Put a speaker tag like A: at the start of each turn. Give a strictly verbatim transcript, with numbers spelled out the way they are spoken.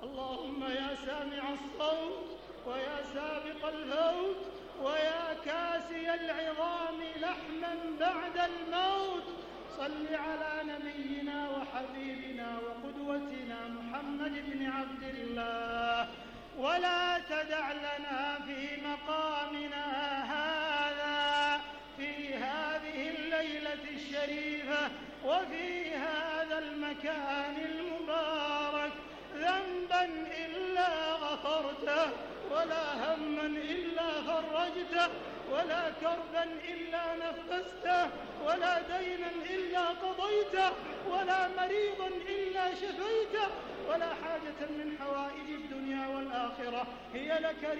A: اللهم يا سامع الصوت ويا سابق الفوت ويا كاسي العظام لحما بعد الموت، صل على نبينا وحبيبنا وقدوتنا محمد بن عبد الله، ولا تدع لنا في مقامنا هذا في هذه الليلة الشريفة وفي هذا المكان المبارك ذنبا إلا غفرته، ولا هما إلا فرجته، ولا كربا إلا نفسته، ولا دينا إلا قضيته، ولا مريضا إلا شفيته، ولا حاجة من حوائج الدنيا والآخرة هي لك